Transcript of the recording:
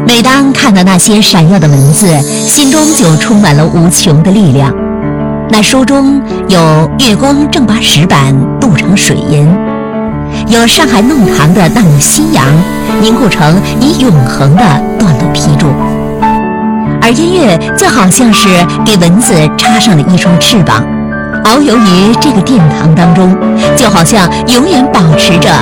每当看到那些闪耀的文字，心中就充满了无穷的力量。那书中有月光正把石板镀成水银，有上海弄堂的那缕夕阳凝固成以永恒的段落批注，而音乐就好像是给文字插上了一双翅膀，遨游于这个殿堂当中，就好像永远保持着